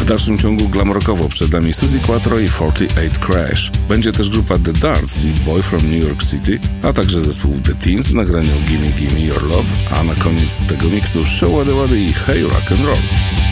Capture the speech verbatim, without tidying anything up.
dalszym ciągu glam rockowo przed nami Suzi Quatro i czterdzieści osiem Crash. Będzie też grupa The Darts i Boy from New York City, a także zespół The Teens w nagraniu Gimme Gimme Your Love, a na koniec tego miksu Show Wady Wady i Hey Rock and Roll.